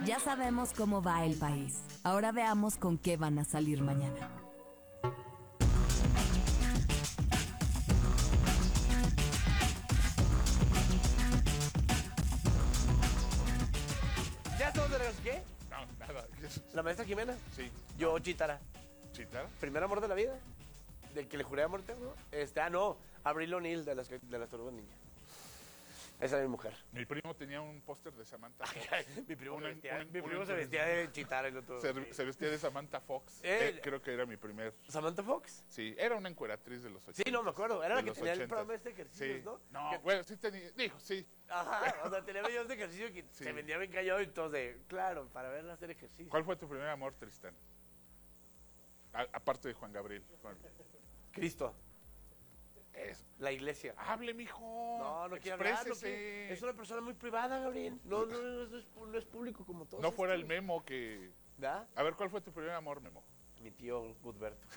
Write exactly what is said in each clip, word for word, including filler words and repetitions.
Ya sabemos cómo va el país. Ahora veamos con qué van a salir mañana. ¿Ya estamos de regreso? ¿Qué? No, nada. ¿La maestra Jimena? Sí. Yo, Chitara. ¿Chitara? ¿Primer amor de la vida? ¿Del que le juré amor eterno? Este, ah, no. Abril O'Neill de las, de las Tortugas Ninja. Esa es mi mujer. Mi primo tenía un póster de Samantha Fox. mi primo, Una- se, vestía, una- mi primo una- se vestía de Chitara y el otro. Se, sí. se vestía de Samantha Fox. Eh, Eh, creo que era mi primer. ¿Samantha Fox? Sí, era una encueratriz de los ochentas. Sí, no, me acuerdo. Era la de que los tenía el ochentas. programa este de ejercicios, Sí. ¿no? No, Que- bueno, sí tenía. Dijo, sí. Ajá, o sea, tenía videos de ejercicio que Sí. se vendía bien callado y todos de, claro, para verla hacer ejercicio. ¿Cuál fue tu primer amor, Tristán? A- aparte de Juan Gabriel. Juan- Cristo, Es- la iglesia. Hable, mijo. No, no quiero hablar. No Exprésese. quiere- es una persona muy privada, Gabriel. No, no, no, es, no es público como todos. No fuera el estos. Memo que. ¿Da? A ver, ¿cuál fue tu primer amor, Memo? Mi tío Gudberto.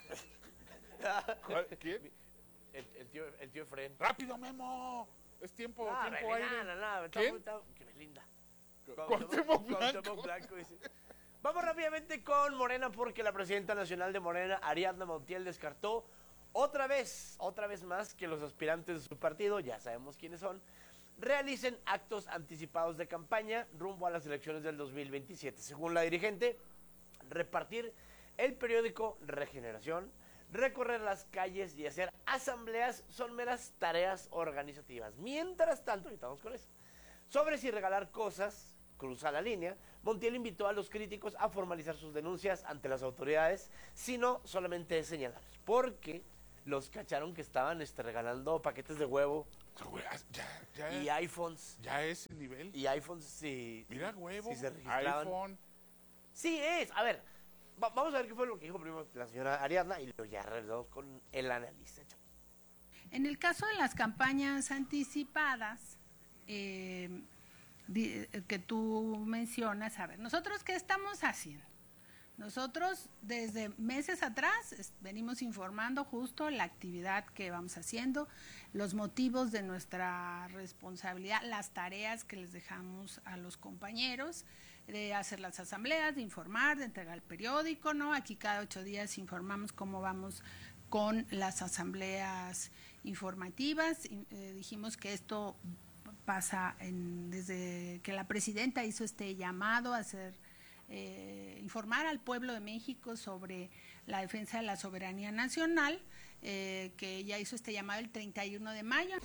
¿Cuál- ¿Quién? El, el tío, el tío Efren. ¡Rápido, Memo! Es tiempo, No, tiempo Belinda, aire. no, no, está ¿Quién? muy- está- que Belinda. Cuauhtémoc Blanco. Cuauhtémoc Blanco, dice. Vamos rápidamente con Morena porque la presidenta nacional de Morena, Ariadna Montiel, descartó otra vez, otra vez más que los aspirantes de su partido, ya sabemos quiénes son, realicen actos anticipados de campaña rumbo a las elecciones del dos mil veintisiete. Según la dirigente, repartir el periódico Regeneración, recorrer las calles y hacer asambleas son meras tareas organizativas. Mientras tanto, ahorita vamos con eso. Sobre si regalar cosas cruza la línea, Montiel invitó a los críticos a formalizar sus denuncias ante las autoridades, sino solamente señalar, porque los cacharon que estaban este, regalando paquetes de huevo Ya, ya, y iPhones. ya ese nivel. Y iPhones si, Mira, huevo. si se registraban. iPhone. Sí es, a ver, va- vamos a ver qué fue lo que dijo primero la señora Ariadna y luego ya regresamos con el analista. En el caso de las campañas anticipadas, eh, di- que tú mencionas, a ver, ¿nosotros qué estamos haciendo? Nosotros desde meses atrás es- venimos informando justo la actividad que vamos haciendo, los motivos de nuestra responsabilidad, las tareas que les dejamos a los compañeros, de hacer las asambleas, de informar, de entregar el periódico, ¿no? Aquí cada ocho días informamos cómo vamos con las asambleas informativas. Y, eh, dijimos que esto pasa en, desde que la presidenta hizo este llamado a hacer eh, informar al pueblo de México sobre la defensa de la soberanía nacional, eh, que ella hizo este llamado el treinta y uno de mayo.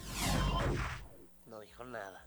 No dijo nada.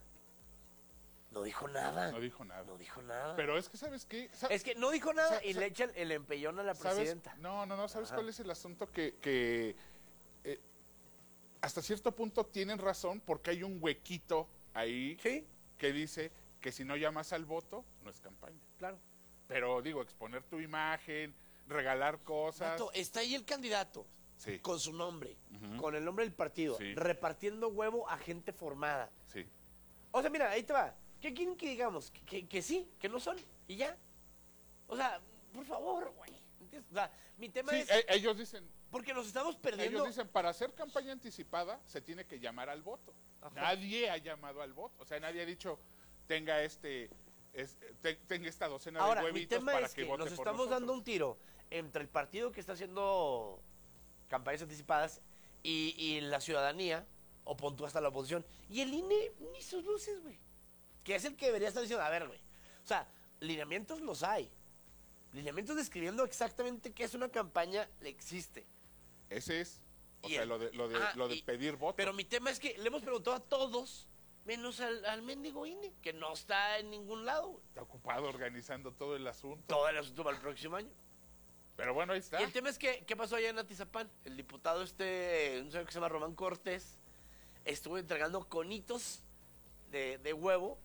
No dijo nada. No dijo nada. No dijo nada. Pero es que, ¿sabes qué? Sa- Es que no dijo nada Sa- y sa- le echa el, el empellón a la ¿Sabes? presidenta. No, no, no. ¿Sabes Ajá. cuál es el asunto? Que, que eh, hasta cierto punto tienen razón porque hay un huequito ahí Sí, que dice que si no llamas al voto, no es campaña. claro. Pero digo, exponer tu imagen, regalar cosas. Vato, está ahí el candidato Sí, con su nombre, Ujú. con el nombre del partido, Sí. repartiendo huevo a gente formada. sí. O sea, mira, ahí te va. ¿Qué quieren que digamos? Que, que, que sí, que no son, y ya. O sea, por favor, güey. ¿Entiendes? O sea, mi tema Sí, es, e- ellos dicen, porque nos estamos perdiendo. ellos dicen, para hacer campaña anticipada se tiene que llamar al voto. Ajá. Nadie ha llamado al voto. O sea, nadie ha dicho, tenga este, es- te- tenga esta docena Ahora, de mi huevitos tema para es que, que vote nos por estamos nosotros. dando un tiro entre el partido que está haciendo campañas anticipadas y, y la ciudadanía, o pon tú hasta la oposición, y el I N E ni sus luces, güey. Que es el que debería estar diciendo, a ver, güey. O sea, lineamientos los hay. Lineamientos describiendo exactamente qué es una campaña existe. Ese es, o Y sea, el- lo de, lo de, Ah, lo de y- pedir voto. Pero mi tema es que le hemos preguntado a todos, menos al, al mendigo I N E, que no está en ningún lado, güey. Está ocupado organizando todo el asunto. Todo el asunto para el próximo año. Pero bueno, ahí está. Y el tema es que, ¿qué pasó allá en Atizapán? El diputado este, un señor que se llama Román Cortés, estuvo entregando conitos de, de huevo.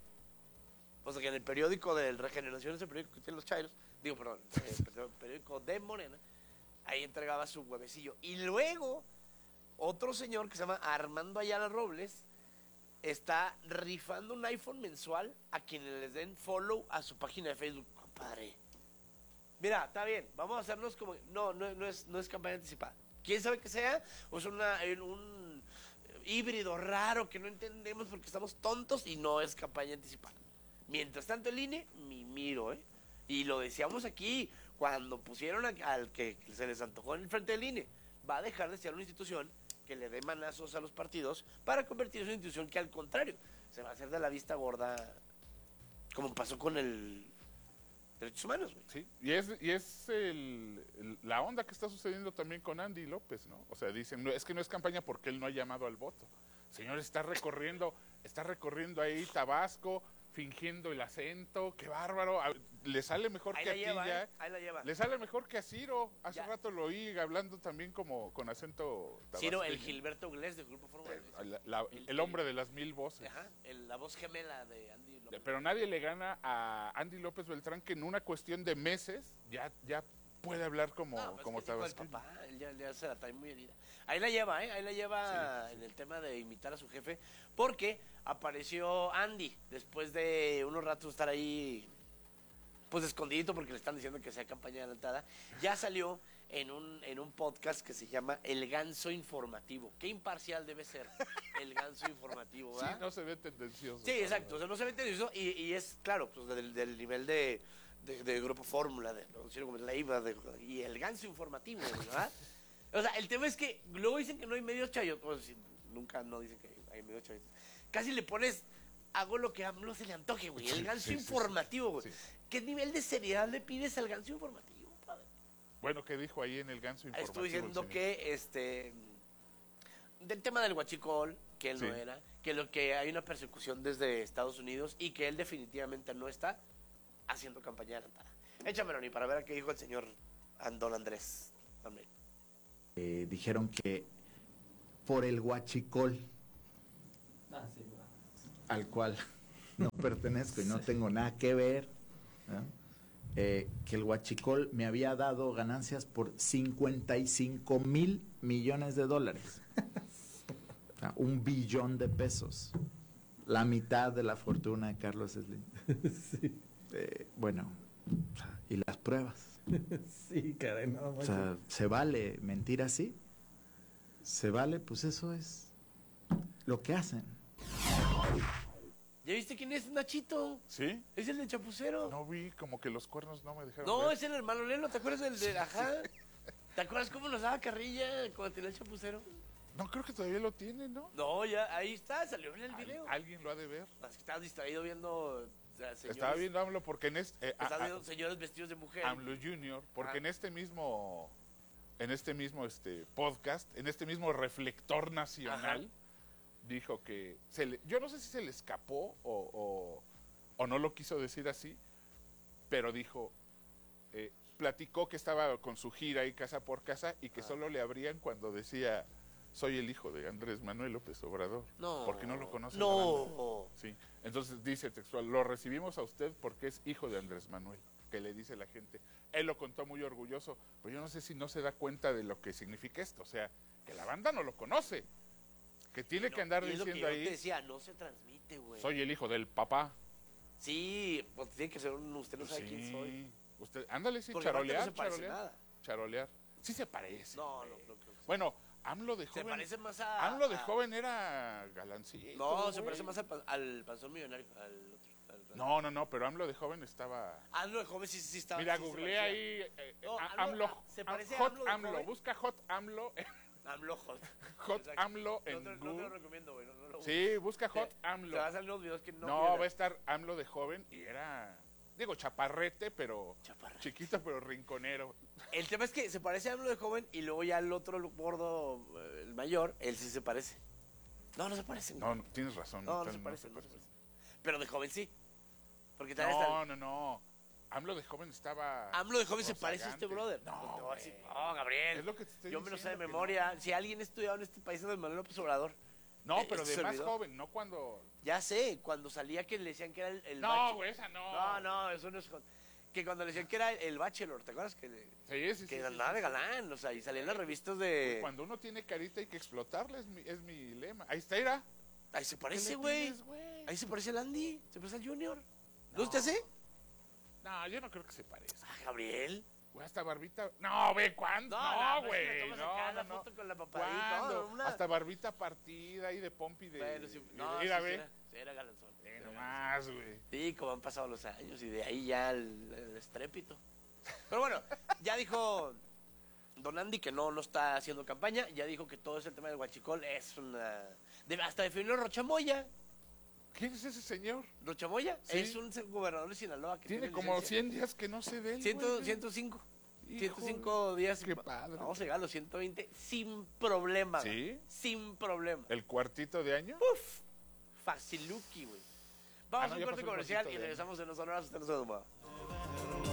O sea, que en el periódico de Regeneración, ese periódico que tienen los chairos, digo, perdón, el periódico de Morena, ahí entregaba su huevecillo. Y luego, otro señor que se llama Armando Ayala Robles, está rifando un iPhone mensual a quienes les den follow a su página de Facebook. Compadre, mira, está bien, vamos a hacernos como... No, no, no, es, no es campaña anticipada. ¿Quién sabe qué sea? O es una, un híbrido raro que no entendemos porque estamos tontos y no es campaña anticipada. Mientras tanto el I N E, mi miro, ¿eh? Y lo decíamos aquí, cuando pusieron a- al que se les antojó en el frente del I N E, va a dejar de ser una institución que le dé manazos a los partidos para convertirse en una institución que al contrario, se va a hacer de la vista gorda, como pasó con el Derechos Humanos, güey. Sí, y es, y es el, el- la onda que está sucediendo también con Andy López, ¿no? O sea, dicen, no, es que no es campaña porque él no ha llamado al voto. Señor, está recorriendo, está recorriendo ahí Tabasco, fingiendo el acento, qué bárbaro. A- Le sale mejor Ahí que la a ti lleva, ya. ¿eh? Ahí la lleva. Le sale mejor que a Ciro. Hace Ya. rato lo oí hablando también como con acento Ciro, el tabasqueño. Gilberto Glés de Grupo Fórmula. Eh, la- la- El- el hombre de las mil voces. Ajá, el- la voz gemela de Andy López. Pero nadie le gana a Andy López Beltrán, que en una cuestión de meses ya, ya puede hablar como, No, pues como es que es hijo del tabasqueño. papá, él ya, ya se la trae muy herida. Ahí la lleva, ¿eh? Ahí la lleva Sí, sí. en el tema de imitar a su jefe, porque apareció Andy después de unos ratos estar ahí, pues escondidito, porque le están diciendo que sea campaña adelantada. Ya salió en un, en un podcast que se llama El Ganso Informativo. Qué imparcial debe ser el Ganso Informativo, Sí, ¿verdad? no se ve tendencioso. Sí, exacto, o sea, no se mete en eso y, y es, claro, pues del, del nivel de, de, de Grupo Fórmula, de ¿no? Ciro Gómez Leiva, de, y el Ganso Informativo, ¿verdad? O sea, el tema es que luego dicen que no hay medios chayos, pues sí, nunca no dicen que hay medios chayos. Casi le pones, hago lo que a AMLO se le antoje, güey, el Sí, Ganso sí, sí, Informativo, güey. sí. ¿Qué nivel de seriedad le pides al Ganso Informativo, padre? Bueno, ¿qué dijo ahí en el ganso informativo? Estuve diciendo el señor? que, este, del tema del huachicol, que él Sí. no era, que lo que hay una persecución desde Estados Unidos y que él definitivamente no está haciendo campaña adelantada. Échamelo, ni para ver a qué dijo el señor Andón Andrés. También. Eh, dijeron que por el huachicol, al cual no pertenezco y no tengo nada que ver, ¿no? Eh, que el huachicol me había dado ganancias por cincuenta y cinco mil millones de dólares. O sea, un billón de pesos. La mitad de la fortuna de Carlos Slim. Sí, Eh, bueno, o sea, y las pruebas. sí, caray, no, O sea, ¿se vale mentir así? ¿Se vale? Pues eso es lo que hacen. ¿Ya viste quién es Nachito? ¿Sí? Es el del chapucero. No vi, como que los cuernos no me dejaron No, ver. es el hermano Lelo, ¿te acuerdas del de ajá? ¿Te acuerdas cómo nos daba carrilla cuando tenía el chapucero? No, creo que todavía lo tiene, ¿no? No, ya, ahí está, salió en el Al- video. alguien lo ha de ver. Es que estabas distraído viendo, o sea, señores, Estaba viendo AMLO porque en este... eh, a- estabas a- viendo señores vestidos de mujer. AMLO Junior, porque Ajá. en este mismo... En este mismo este podcast, en este mismo reflector nacional, Ajá. dijo que... Se le, yo no sé si se le escapó o, o, o no lo quiso decir así, pero dijo... Eh, platicó que estaba con su gira ahí casa por casa y que Ah. solo le abrían cuando decía... Soy el hijo de Andrés Manuel López Obrador. No. Porque no lo conoce la banda. No. Sí. Entonces dice textual, lo recibimos a usted porque es hijo de Andrés Manuel, que le dice la gente. Él lo contó muy orgulloso, pero yo no sé si no se da cuenta de lo que significa esto. O sea, que la banda no lo conoce. Que tiene No, que andar y es lo que diciendo yo te ahí, decía, no se transmite, güey. soy el hijo del papá. Sí, pues tiene que ser un, usted no sabe Sí. quién soy. Usted, ándale, sí, Porque aparte charolear, no se parece charolear, nada. charolear. Sí se parece. No, no, güey. no creo que sí. Bueno, AMLO de Se joven, parece más a... AMLO de a- joven era galancito. No, se güey. parece más al, pa- al panzón millonario. Al otro. al- No, no, no, pero AMLO de joven estaba... Ah, no, de joven sí, sí estaba. Mira, sí se googlea parecía. ahí eh, No, a- AMLO, AMLO, ah, se ah, parece a Hot AMLO de AMLO, joven. busca Hot AMLO, AMLO Hot. Hot Exacto. AMLO en no te, no te lo Google. recomiendo, güey. No, no lo Sí, busca Hot Te- AMLO. Te vas a salir unos videos que no. No, quieras. va a estar AMLO de joven y era, digo, chaparrete, pero Chaparrete. chiquito, pero rinconero. El tema es que se parece a AMLO de joven y luego ya el otro el gordo, eh, el mayor, él sí se parece. No, no se parece. güey. No, no, tienes razón. No, no, tal- se parece, no se parece. Pero de joven sí. Porque tal vez No, no, no. AMLO de joven estaba... AMLO de joven se parece a este rozagante. brother. No, Pues te voy a decir, güey. no, Gabriel. Es lo que te estoy Yo me lo sé de diciendo, que memoria. Si alguien ha estudiado en este país es de Manuel López Obrador. No, Eh, pero ¿este de más servidor? joven, no cuando... Ya sé, cuando salía que le decían que era el, el No, bache- güey, esa no. No, no, eso no es. jo- Que cuando le decían que era el bachelor, ¿te acuerdas? Que, le- Sí, sí, sí, que sí, andaba sí, de sí. galán, o sea, y salían las revistas de. Cuando uno tiene carita hay que explotarla, es mi, es mi lema. Ahí está, era. Ahí se ¿Qué parece, le güey. tienes, güey? Ahí se parece el Andy, se parece al Junior. ¿No te hace? No, yo no creo que se parezca. Ah, Gabriel. Güey, hasta barbita. No, ve, ¿cuándo? No, No, no, güey. pero si le tomas No, acá no, la no. foto con la papadita, ¿Cuándo? no, una- Hasta barbita partida y de pompi de. Bueno, sí, y de- no, mira, sí, ve. sí era. Sí, era galanzón. Eh, Era nomás, güey. Sí, como han pasado los años y de ahí ya el, el estrépito. Pero bueno, ya dijo Don Andy que no, no está haciendo campaña, ya dijo que todo ese tema del huachicol es una... de- hasta definió Rochamoya. ¿Quién es ese señor? ¿Rochamoya? Sí. Es un gobernador de Sinaloa que Tiene tiene como licencia. cien días que no sé de él, cien, güey. ciento cinco. Hijo ciento cinco días. qué padre. Vamos a llegar a los ciento veinte sin problema. ¿Sí? güey. Sin problema. ¿El cuartito de año? Uf, faciluki, güey. Vamos Ah, no, a un ya corte pasó el comercial cuartito y de regresamos en los honorados. Usted no se duerma.